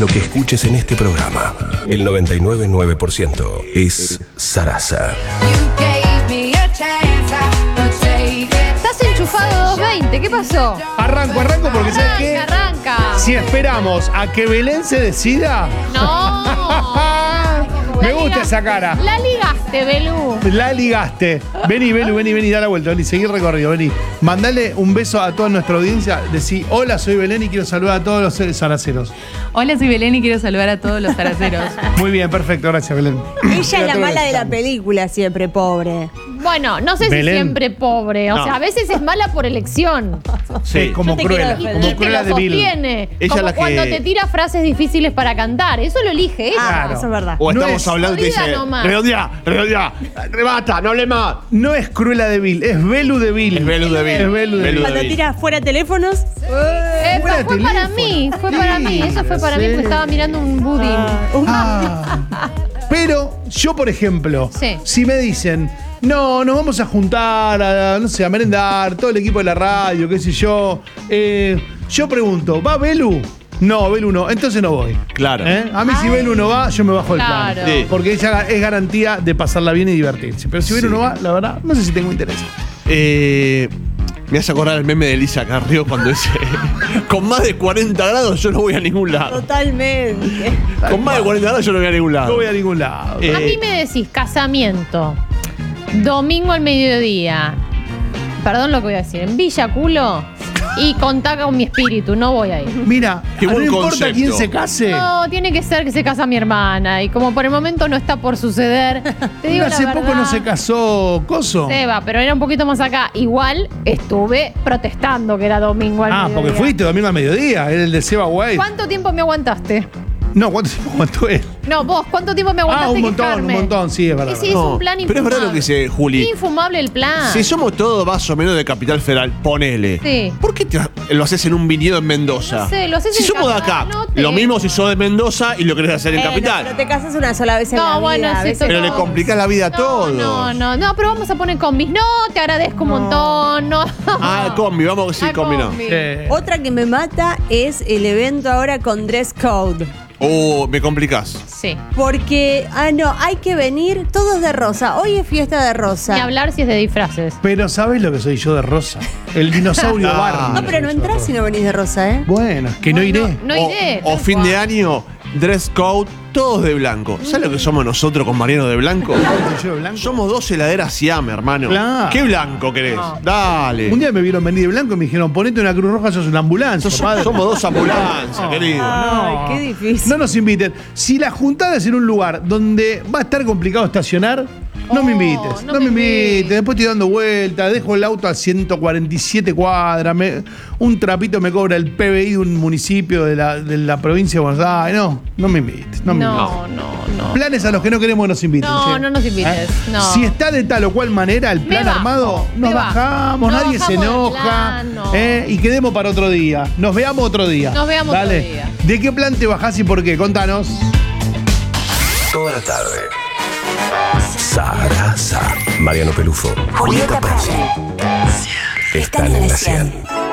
lo que escuches en este programa. El 99.9% es Sarasa. Estás enchufado 220, ¿qué pasó? Arranco porque ¿sabes qué? Arranca. Si esperamos a que Belén se decida. No. Me gusta esa cara. La ligaste, Belú. La ligaste. Vení, Belu, vení, da la vuelta, vení, seguí el recorrido, vení. Mandale un beso a toda nuestra audiencia. Decí, hola, soy Belén y quiero saludar a todos los zaraceros. Hola, soy Belén y quiero saludar a todos los zaraceros. Muy bien, perfecto, gracias, Belén. Ella es la mala de la película, siempre pobre. Bueno, no sé Belén. si siempre pobre. O sea, a veces es mala por elección. Sí, como Yo te Cruella, quiero como Y te Cruella lo de Vil. sostiene. Ella Como la que- cuando te tira frases difíciles para cantar. Eso lo elige ella. Claro. Eso es verdad. O No estamos es hablando y te jodida dice, nomás. redondea, rebata, no hable más. No es Cruella de Vil, es Belu de Vil. Es Belu de Vil. Es Belu de Vil. Cuando tira fuera teléfonos. Fuera Fue para teléfono. mí, fue para mí. Eso fue para mí porque estaba mirando un budín. Pero yo, por ejemplo, Sí. si me dicen, no, nos vamos a juntar a, no sé, a merendar, todo el equipo de la radio, qué sé yo. Yo pregunto, ¿va Belu? No, Belu no, entonces no voy. Claro. A mí si Belu no va, yo me bajo del plan. Claro. Sí. Porque ella es garantía de pasarla bien y divertirse. Pero si Belu no va, la verdad, no sé si tengo interés. Me hace acordar el meme de Elisa Carrió cuando dice, con más de 40 grados yo no voy a ningún lado. Totalmente. Con más de 40 grados yo no voy a ningún lado. No voy a ningún lado. A mí me decís casamiento, domingo al mediodía, perdón lo que voy a decir, en Villa Culo y contá con mi espíritu, no voy a ir. Mira, Qué no buen importa concepto. quién se case. No, tiene que ser que se casa mi hermana y como por el momento no está por suceder, te digo Hace la poco verdad, no se casó Coso. Seba, pero era un poquito más acá. Igual estuve protestando que era domingo al mediodía. Porque fuiste domingo a mediodía, era el de Seba White. ¿Cuánto tiempo me aguantaste? No, ¿cuánto tiempo aguantó él? No, vos, ¿cuánto tiempo me aguantaste? Un quejarme? montón, sí, es verdad. Y sí, es No, un plan pero infumable. es verdad lo que dice Juli. Infumable el plan. Si somos todos más o menos de Capital Federal, ponele. Sí. ¿Por qué lo haces en un viñedo en Mendoza? No sé, lo haces si en somos de acá, Cafanote. lo mismo si sos de Mendoza y lo querés hacer en Capital. Pero te casas una sola vez en No, la bueno, vida. a sí, veces Pero no. le complicás la vida a todos. No, pero vamos a poner combis. No, te agradezco un montón. No. Ah, combi, vamos a decir combi, no. combi. Otra que me mata es el evento ahora con dress code. Me complicás. Sí. Porque, hay que venir todos de rosa. Hoy es fiesta de rosa. Ni hablar si es de disfraces. Pero ¿sabes lo que soy yo de rosa? El dinosaurio Ah. Barney. No, pero no entras si no venís de rosa, ¿eh? Bueno, que no iré. No iré. O tal fin cual. de año, dress code, todos de blanco. ¿Sabes lo que somos nosotros con Mariano de blanco? ¿Soy yo de blanco? Somos dos heladeras Siam, hermano. Claro. ¿Qué blanco querés? Dale. Un día me vieron venir de blanco y me dijeron, ponete una Cruz Roja, sos una ambulancia, padre. Somos dos ambulancias, querido. Ay, qué difícil. No nos inviten. Si la juntada es en un lugar donde va a estar complicado estacionar, no me invites. no No me me invites. invites. Después estoy dando vueltas, dejo el auto a 147 cuadras. Un trapito me cobra el PBI de un municipio de la provincia de Buenos Aires. No me invites. No me invites. No. Planes a los que no queremos que nos inviten. No, che. no nos invites, no. Si está de tal o cual manera el plan bajo, armado, me nos bajo. bajamos, Nos nadie se bajamos del enoja. plan, no. Y quedemos para otro día. Nos veamos otro día. Nos veamos Dale. otro día. ¿De qué plan te bajás y por qué? Contanos. Toda la tarde. Sarasa. Mariano Pelufo. Julieta Pazzi. Están en la 100.